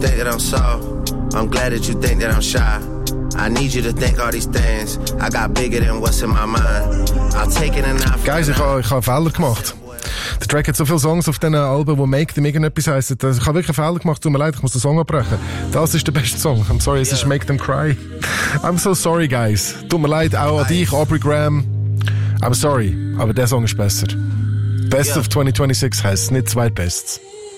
Think that I'm soft. I'm glad that you think that I'm shy. I need you to think all these things. I got bigger than what's in my mind. I'll take it and I'll... Guys, ich habe einen Fehler gemacht. Der Track hat so viele Songs auf diesen Alben, wo Make Them irgendetwas heisst. Ich habe wirklich einen Fehler gemacht, tut mir leid, ich muss den Song abbrechen. Das ist der beste Song. I'm sorry, es ist Make Them Cry. I'm so sorry, guys. Tut mir leid, auch an dich, Aubrey Graham. I'm sorry, aber der Song ist besser. Best of 2026 heisst nicht zweitbest.